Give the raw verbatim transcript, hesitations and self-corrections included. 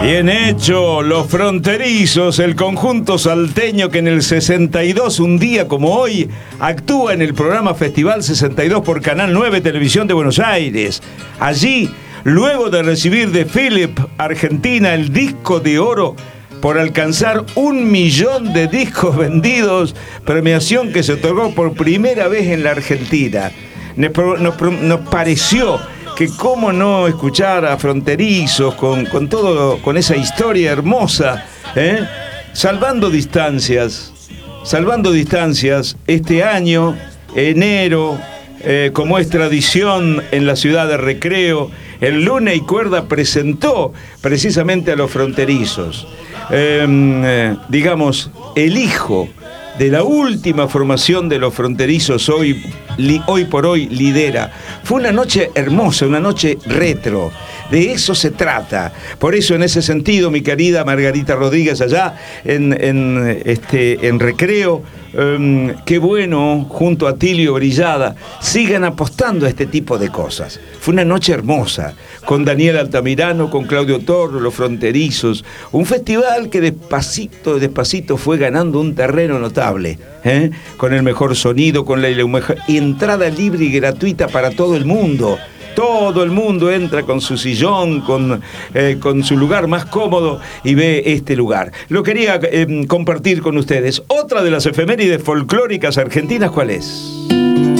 Bien hecho, los fronterizos, el conjunto salteño que en el sesenta y dos, un día como hoy, actúa en el programa Festival sesenta y dos por Canal nueve Televisión de Buenos Aires. Allí, luego de recibir de Philip Argentina el disco de oro por alcanzar un millón de discos vendidos, premiación que se otorgó por primera vez en la Argentina. Nos, nos, nos pareció que cómo no escuchar a Fronterizos con, con todo, con esa historia hermosa, ¿eh? salvando distancias, salvando distancias. Este año, enero, eh, como es tradición en la ciudad de Recreo, el Luna y Cuerda presentó precisamente a los Fronterizos. Eh, eh, digamos, el hijo de la última formación de los Fronterizos, hoy, li, hoy por hoy lidera. Fue una noche hermosa, una noche retro. De eso se trata. Por eso, en ese sentido, mi querida Margarita Rodríguez, allá en, en, este, en Recreo, um, qué bueno, junto a Tilio Brillada, sigan apostando a este tipo de cosas. Fue una noche hermosa, con Daniel Altamirano, con Claudio Torro, los Fronterizos. Un festival que despacito, despacito fue ganando un terreno notable, ¿eh? Con el mejor sonido, con la entrada libre y gratuita para todo el mundo. Todo el mundo entra con su sillón, con, eh, con su lugar más cómodo y ve este lugar. Lo quería eh, compartir con ustedes. Otra de las efemérides folclóricas argentinas, ¿cuál es?